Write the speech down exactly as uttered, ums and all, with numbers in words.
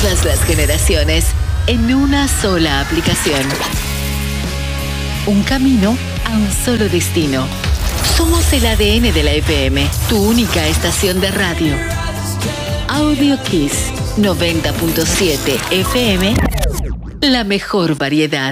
todas las generaciones en una sola aplicación. Un camino a un solo destino. Somos el A D N de la F M, tu única estación de radio. Audio Kiss noventa punto siete F M, la mejor variedad.